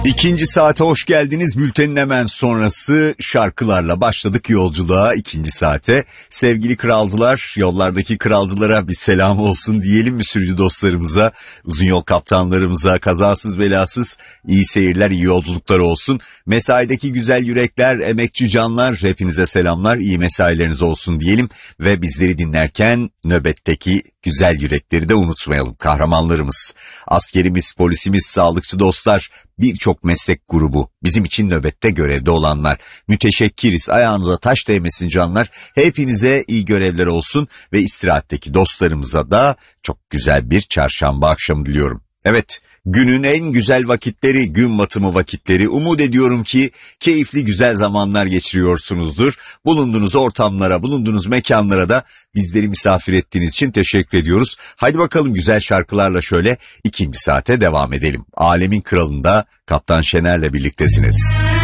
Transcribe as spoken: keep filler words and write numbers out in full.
İkinci saate hoş geldiniz. Bültenin hemen sonrası şarkılarla başladık yolculuğa ikinci saate. Sevgili kralcılar, yollardaki kralcılara bir selam olsun diyelim mi sürücü dostlarımıza, uzun yol kaptanlarımıza, kazasız belasız iyi seyirler, iyi yolculuklar olsun. Mesaideki güzel yürekler, emekçi canlar, hepinize selamlar, iyi mesaileriniz olsun diyelim. Ve bizleri dinlerken nöbetteki güzel yürekleri de unutmayalım. Kahramanlarımız, askerimiz, polisimiz, sağlıkçı dostlar, birçok meslek grubu, bizim için nöbette görevde olanlar. Müteşekkiriz, ayağınıza taş değmesin canlar. Hepinize iyi görevler olsun ve istirahatteki dostlarımıza da çok güzel bir çarşamba akşamı diliyorum. Evet, günün en güzel vakitleri, gün batımı vakitleri. Umut ediyorum ki keyifli güzel zamanlar geçiriyorsunuzdur. Bulunduğunuz ortamlara, bulunduğunuz mekanlara da bizleri misafir ettiğiniz için teşekkür ediyoruz. Haydi bakalım güzel şarkılarla şöyle ikinci saate devam edelim. Alemin Kralı'nda Kaptan Şener'le birliktesiniz.